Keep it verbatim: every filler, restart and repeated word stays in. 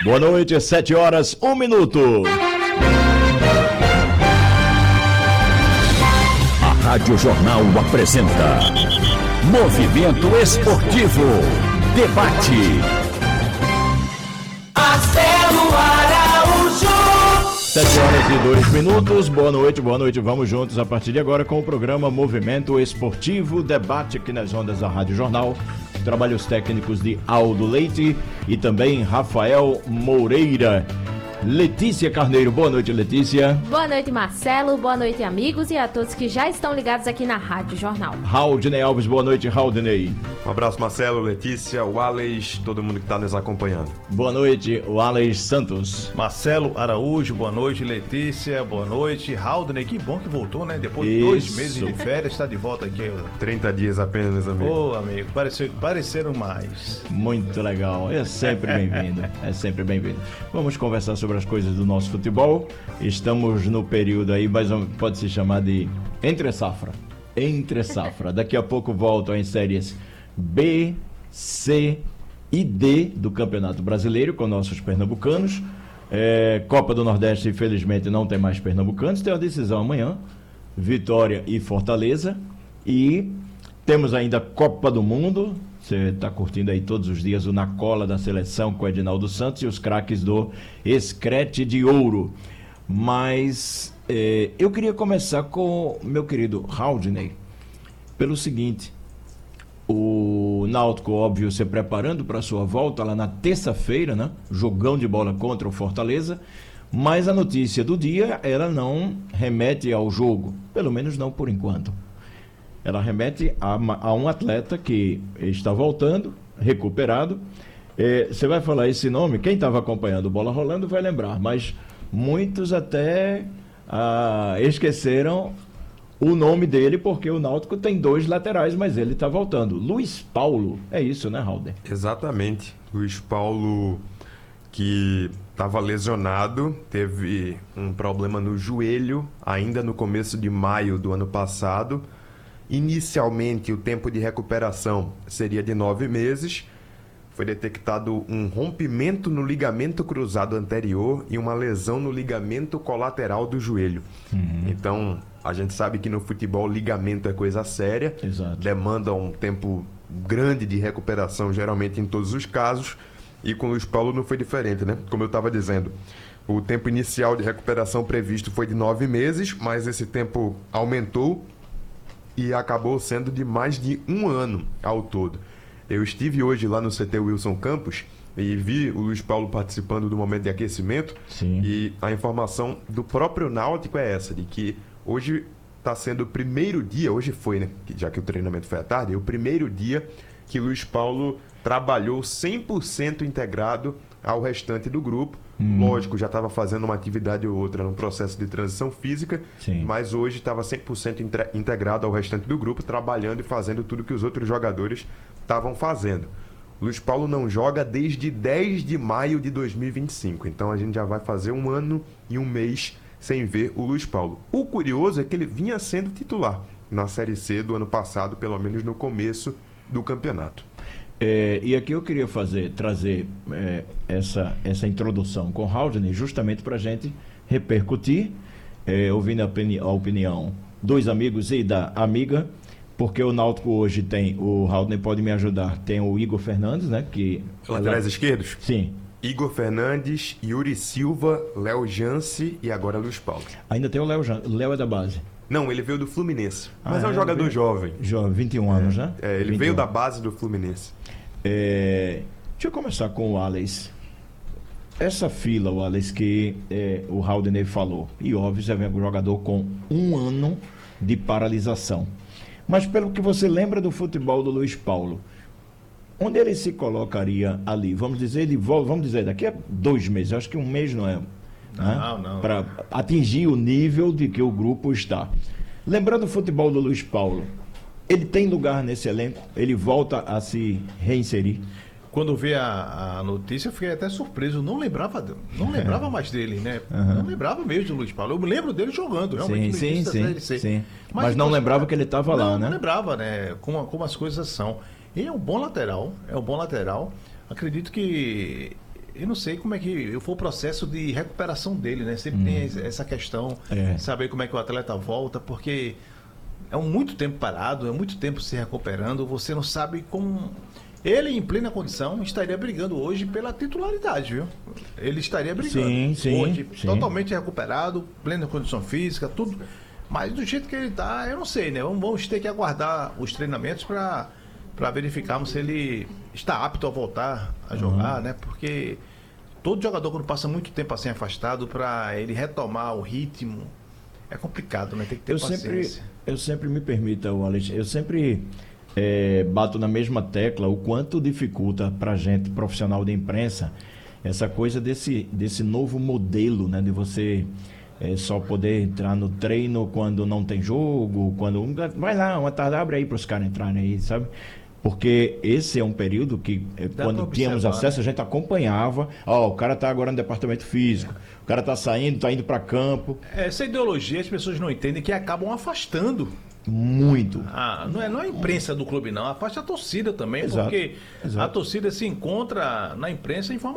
Boa noite, sete horas, um minuto. A Rádio Jornal apresenta Movimento Esportivo. Debate. Marcelo Araújo. sete horas e dois minutos. Boa noite, boa noite. Vamos juntos a partir de agora com o programa Movimento Esportivo. Debate aqui nas ondas da Rádio Jornal. Trabalhos técnicos de Aldo Leite e também Rafael Moreira. Letícia Carneiro, boa noite, Letícia. Boa noite, Marcelo, boa noite, amigos, e a todos que já estão ligados aqui na Rádio Jornal. Raudinei Alves, boa noite, Raudinei. Um abraço, Marcelo, Letícia, Wallace, todo mundo que está nos acompanhando. Boa noite, Wallace Santos. Marcelo Araújo, boa noite, Letícia, boa noite, Raudinei, que bom que voltou, né? Depois de Isso. dois meses de férias, está de volta aqui. trinta dias apenas, amigo. Ô, oh, amigo, pareceu, pareceram mais. Muito legal, é sempre bem-vindo, é sempre bem-vindo. Vamos conversar sobre as coisas do nosso futebol. Estamos no período aí, mas pode se chamar de entre safra. Entre safra. Daqui a pouco voltam as séries B, C e D do Campeonato Brasileiro com nossos pernambucanos. É, Copa do Nordeste, infelizmente, não tem mais pernambucanos. Tem uma decisão amanhã, Vitória e Fortaleza. E temos ainda Copa do Mundo. Você está curtindo aí todos os dias o Na Cola da Seleção com Edinaldo Santos e os craques do Escrete de Ouro. Mas eh, eu queria começar com meu querido Raudinei, pelo seguinte: o Náutico, óbvio, se preparando para a sua volta lá na terça-feira, né? Jogão de bola contra o Fortaleza, mas a notícia do dia, ela não remete ao jogo, pelo menos não por enquanto. Ela remete a, a um atleta que está voltando, recuperado. É, você vai falar esse nome, quem estava acompanhando o Bola Rolando vai lembrar, mas muitos até ah, esqueceram o nome dele, porque o Náutico tem dois laterais, mas ele está voltando. Luiz Paulo, é isso, né, Raul? Exatamente. Luiz Paulo, que estava lesionado, teve um problema no joelho, ainda no começo de maio do ano passado. Inicialmente, o tempo de recuperação seria de nove meses. Foi detectado um rompimento no ligamento cruzado anterior e uma lesão no ligamento colateral do joelho. Uhum. Então, a gente sabe que no futebol ligamento é coisa séria. Exato. Demanda um tempo grande de recuperação, geralmente em todos os casos. E com o Luiz Paulo não foi diferente, né? Como eu estava dizendo, o tempo inicial de recuperação previsto foi de nove meses, mas esse tempo aumentou e acabou sendo de mais de um ano ao todo. Eu estive hoje lá no C T Wilson Campos e vi o Luiz Paulo participando do momento de aquecimento. Sim. E a informação do próprio Náutico é essa, de que hoje está sendo o primeiro dia, hoje foi, né, já que o treinamento foi à tarde, é o primeiro dia que o Luiz Paulo trabalhou cem por cento integrado ao restante do grupo. Hum. Lógico, já estava fazendo uma atividade ou outra no processo de transição física. Sim. Mas hoje estava cem por cento integrado ao restante do grupo, trabalhando e fazendo tudo que os outros jogadores estavam fazendo. Luiz Paulo não joga desde dez de maio de dois mil e vinte e cinco, então a gente já vai fazer um ano e um mês sem ver o Luiz Paulo. O curioso é que ele vinha sendo titular na Série C do ano passado, pelo menos no começo do campeonato. É, e aqui eu queria fazer, trazer é, essa, essa introdução com o Raudinei, justamente para a gente repercutir, é, ouvindo a, opini- a opinião dos amigos e da amiga, porque o Náutico hoje tem, o Raudinei pode me ajudar, tem o Igor Fernandes, né? Que Laterais esquerdos? Sim. Igor Fernandes, Yuri Silva, Léo Jance e agora Luiz Paulo. Ainda tem o Léo, Jan- Léo é da base. Não, ele veio do Fluminense, mas Ah, é um é, jogador veio- jovem. Jovem, vinte e um anos, né? É, ele vinte e um. veio da base do Fluminense. É, deixa eu começar com o Wallace. Essa fila, Wallace, que é, o Raudinei falou, e óbvio, você vem um jogador com um ano de paralisação. Mas pelo que você lembra do futebol do Luiz Paulo, onde ele se colocaria ali? Vamos dizer, ele volta, vamos dizer, daqui a dois meses, acho que um mês não é. Não, não. Para atingir o nível de que o grupo está. Lembrando o futebol do Luiz Paulo, ele tem lugar nesse elenco? Ele volta a se reinserir? Quando vi a, a notícia, eu fiquei até surpreso. Não lembrava, não lembrava mais dele, né? Uhum. Não lembrava mesmo do Luiz Paulo. Eu me lembro dele jogando, realmente. Sim, no início sim, da sim, Série C. sim. Mas, Mas não depois- lembrava que ele estava lá, não, né? Não lembrava, né? Como, como as coisas são. Ele é um bom lateral, é um bom lateral. Acredito que eu não sei como é que foi o processo de recuperação dele, né? Sempre hum. tem essa questão, é. saber como é que o atleta volta, porque é um muito tempo parado, é muito tempo se recuperando, você não sabe como... Ele, em plena condição, estaria brigando hoje pela titularidade, viu? Ele estaria brigando sim, sim, hoje, sim. totalmente recuperado, plena condição física, tudo. Mas do jeito que ele está, eu não sei, né? Vamos, vamos ter que aguardar os treinamentos para para verificarmos se ele está apto a voltar a jogar, uhum. né? Porque todo jogador, quando passa muito tempo assim afastado, para ele retomar o ritmo, é complicado, né? Tem que ter eu paciência. Sempre, eu sempre me permita, Alex, eu sempre... É, bato na mesma tecla o quanto dificulta pra gente profissional de imprensa essa coisa desse, desse novo modelo, né, de você é, só poder entrar no treino quando não tem jogo, quando vai lá, uma tarde abre aí para os caras entrarem aí, sabe? Porque esse é um período que, Dá quando tínhamos acesso, a gente acompanhava. Ó, oh, o cara tá agora no departamento físico, o cara tá saindo, tá indo para campo. Essa ideologia as pessoas não entendem, que acabam afastando. Muito. Ah, não é, não é a imprensa do clube, não. Afasta a torcida também, Exato. porque Exato. a torcida se encontra na imprensa em forma